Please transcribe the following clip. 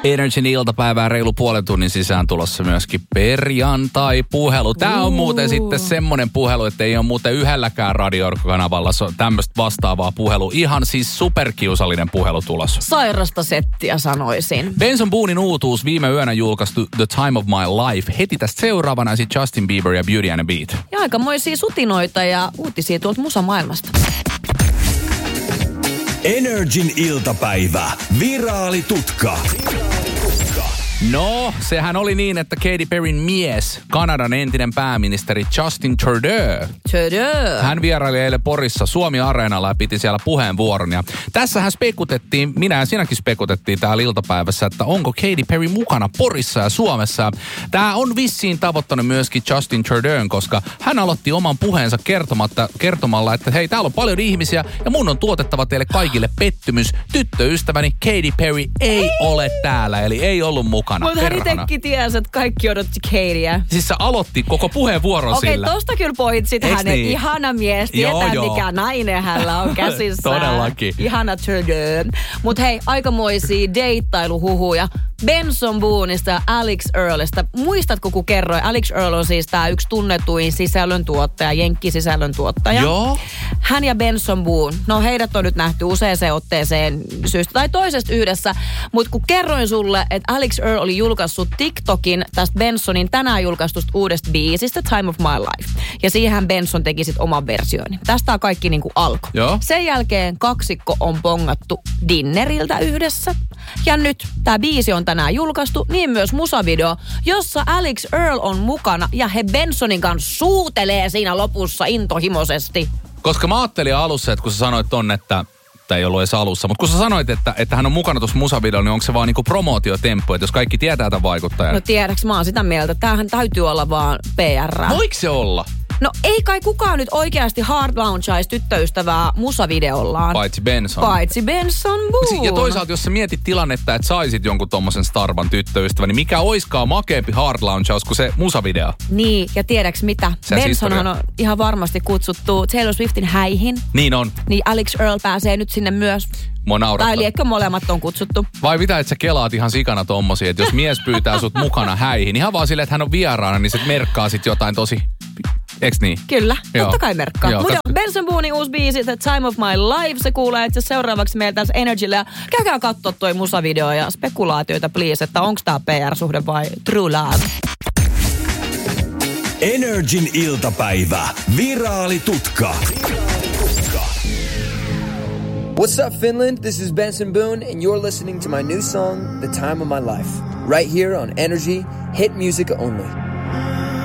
Energyn iltapäivää reilu puolen tunnin sisään tulossa myöskin perjantai-puhelu. Tämä on muuten sitten semmoinen puhelu, että ei ole muuten yhdelläkään radiokanavalla tämmöistä vastaavaa puhelu. Ihan siis superkiusallinen puhelu tulossa. Sairasta settiä sanoisin. Benson Boonin uutuus viime yönä julkaistu The Time of My Life. Heti tästä seuraavana sitten Justin Bieber ja Beauty and the Beat. Ja aikamoisia sutinoita ja uutisia tuolta musamaailmasta. Energin iltapäivä. Viraalitutka. No, sehän oli niin, että Katy Perryn mies, Kanadan entinen pääministeri Justin Trudeau. Hän vieraili eilen Porissa Suomi-areenalla ja piti siellä puheenvuoron. Ja tässähän spekutettiin, minä ja sinäkin spekutettiin täällä iltapäivässä, että onko Katy Perry mukana Porissa ja Suomessa. Tämä on vissiin tavoittanut myöskin Justin Trudeau, koska hän aloitti oman puheensa kertomalla, että hei, täällä on paljon ihmisiä ja mun on tuotettava teille kaikille pettymys. Tyttöystäväni Katy Perry ei ole täällä, eli ei ollut mukana. Mutta hän itsekin tiesi, että kaikki odotti Katyä. Siis se aloitti koko puheenvuoron sillä. Okei, tosta kyllä pointsit hänen. Niin? Ihana mies, tietää mikä nainen hänellä on käsissä. Todellakin. Ihana Trudeau. Mutta hei, aikamoisia deittailuhuhuja Benson Boonista ja Alex Earlista. Muistatko, kun kerroin? Alex Earl on siis tää yksi tunnetuin sisällöntuottaja, jenkkisisällöntuottaja. Joo. Hän ja Benson Boone, no heidät on nyt nähty useaseen otteeseen syystä tai toisesta yhdessä. Mutta kun kerroin sulle, että Alex Earl oli julkaissut TikTokin tästä Bensonin tänään julkaistusta uudesta biisistä Time of My Life. Ja siihen Benson teki sit oman versioon. Tästä on kaikki niinku alku. Joo. Sen jälkeen kaksikko on bongattu dinneriltä yhdessä. Ja nyt tää biisi on tänään julkaistu, niin myös musavideo, jossa Alex Earl on mukana ja he Bensonin kanssa suutelee siinä lopussa intohimoisesti. Koska mä ajattelin alussa, että kun sä sanoit tonne, että ei ollut edes alussa, mutta kun sä sanoit, että hän on mukana tuossa musavideolla, niin onko se vaan niinku promootiotemppu, että jos kaikki tietää tämän vaikuttajan? No tiedäks, mä oon sitä mieltä, että tämähän täytyy olla vaan PR. Voiko se olla? No ei kai kukaan nyt oikeasti hard launchaisi tyttöystävää musavideollaan. Paitsi Benson. Paitsi Benson Boone. Ja toisaalta, jos sä mietit tilannetta, että saisit jonkun tommosen starvan tyttöystävän, niin mikä oiskaan makeampi hard launchaus kuin se musavideo? Niin, ja tiedäks mitä? Bensonhan on ihan varmasti kutsuttu Taylor Swiftin häihin. Niin on. Niin Alex Earl pääsee nyt sinne myös. Mua naurattaa. Tai liekö molemmat on kutsuttu? Vai mitä, että sä kelaat ihan sikana tommosia, että jos mies pyytää sut mukana häihin, ihan vaan silleen, että hän on vieraana, niin se merkkaa sit jotain tosi... Eiks niin? Kyllä, Joo. totta kai merkkaa. Joo, Mutta Benson Boonin uusi biisi, The Time of My Life, se kuulee itse seuraavaksi meiltä tässä Energyllä. Käykää katsoa toi musavideo ja spekulaatioita please, että onko tää PR-suhde vai true love. Energin iltapäivä. Viraalitutka. What's up, Finland? This is Benson Boone, and you're listening to my new song, The Time of My Life, right here on Energy, hit music only.